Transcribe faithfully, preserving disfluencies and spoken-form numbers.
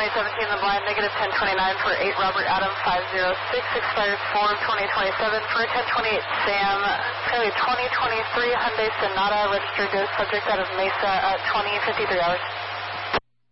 twenty seventeen, the blind, negative ten twenty-nine for eight Robert Adam five zero six, expires four twenty twenty-seven for ten twenty-eight Sam, Charlie twenty twenty-three Hyundai Sonata, registered ghost subject out of Mesa at twenty fifty-three hours.